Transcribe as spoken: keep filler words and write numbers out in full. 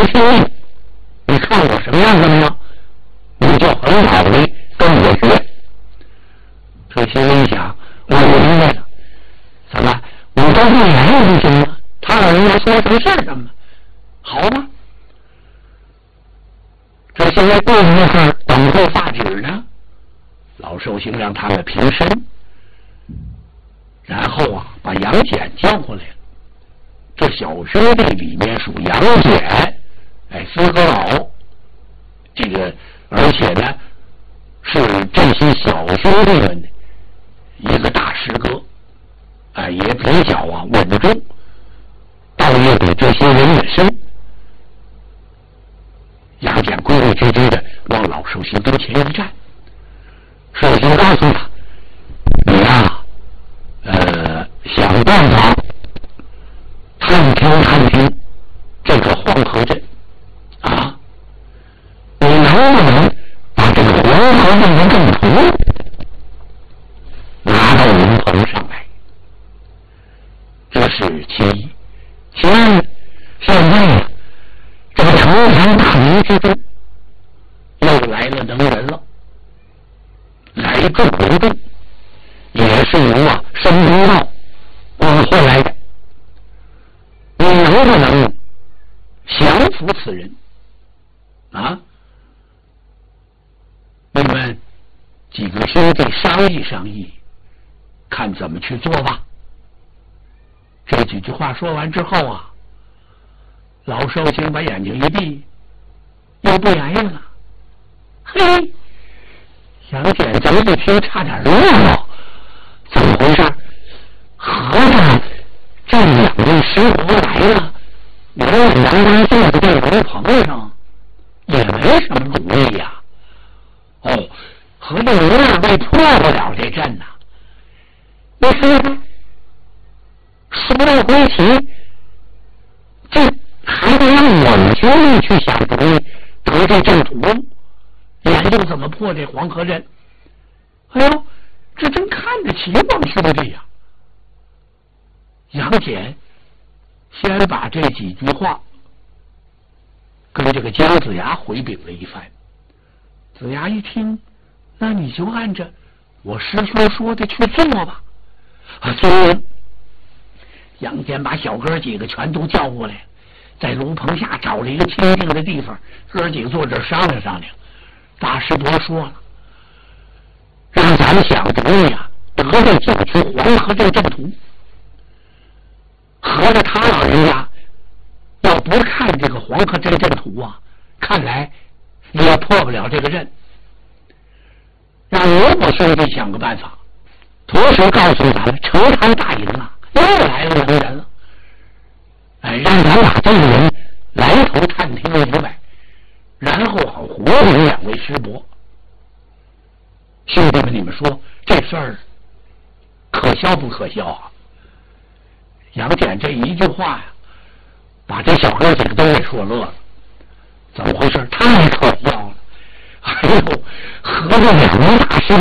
听，你看我什么样子没有？你就很好的跟我学。这心里想，我明白了，怎么我跟他来就行了？他老人家说成事儿什么？好吗？这现在过一会儿等候发旨呢。老寿星让他们平身，然后啊，把杨戬叫过来了。这小兄弟里面属杨戬，哎，资格老，这个而且呢，是这些小兄弟们的一个大师哥，哎，也比较啊稳重，倒也比这些人也深。杨戬规规矩矩的往老寿星跟前一站，寿星告诉他：“你呀，呃，想办法探听探听这个黄河镇啊，你能不能把这个黄河镇的正图拿到龙棚上来？”这是其一。其二，现在呀，这个城墙大门之中又来了能人了，来众为众，也是由啊申公豹往后来的。你能不能降服此人啊？你们几个兄弟商议商议，看怎么去做吧。这几句话说完之后啊，老寿星把眼睛一闭，又不言语了。嘿，杨戬这一听差点乐了，怎么回事？合着这两位师伯来了，我们阳光坐在这龙棚上，也没什么主意呀、啊。哦，合着你二位破不了这阵呐、啊？你看看，说到归齐，这还得让我们兄弟去想主意，得这正途，研究怎么破这黄河阵。哎呦，这真看得起帮兄弟呀！杨戬先把这几句话跟这个姜子牙回禀了一番。子牙一听，那你就按着我师兄说的去做吧。啊，遵命。杨戬把小哥几个全都叫过来，在龙棚下找了一个清静的地方，哥几个坐这商量商量。大师伯说了，让咱们想主意啊，得这九曲黄河这正途。合着他老人家要不看这个黄河这正途啊，看来也破不了这个阵。让我兄弟想个办法，同时告诉咱们城台大营啊，又来了能人了。哎，让咱把这个人来头探听明白，然后好活领两位师伯。兄弟们，你们说这事儿可笑不可笑啊？杨戬这一句话呀，把这小哥几个都给说乐了。怎么回事？太可笑了！哎呦，合着两位大师